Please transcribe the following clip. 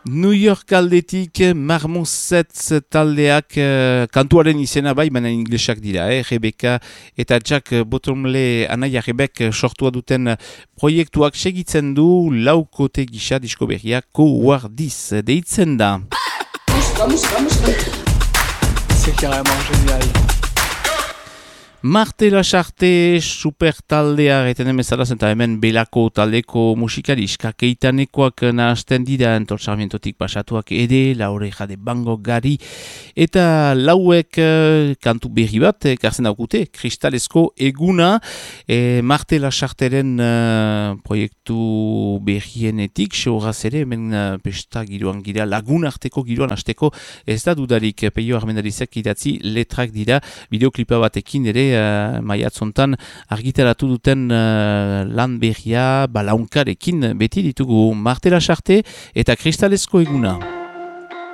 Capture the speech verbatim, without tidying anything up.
New York aldetik Marmosets taldeak uh, kantuaren izena bai, baina inglesak dira, eh? Rebecca eta Jack Bottomley anaia Rebek sortua duten proiektuak segitzen du laukote gisa disko berria Cowardice deitzen da. C'est carrément génial. Marte Lasarte super taldea egiten emezala zen, eta hemen belako taldeko musikari iskakeitanekoak nahazten dira entortzarmientotik pasatuak ere, laure jade bango gari, eta lauek uh, kantu berri bat, ekartzen daukute, kristalesko eguna, e, Marte Lasarteren uh, proiektu berrienetik, sehoraz ere, hemen uh, pesta giroan gira, lagun arteko giroan hasteko, ez da dudarik, Peio Armendarizek idatzi letrak dira, bideoklipa batekin ere, Uh, maiatzontan argitaratu duten uh, lan berria balaunkarekin beti ditugu Marte Lasarte eta kristalesko eguna.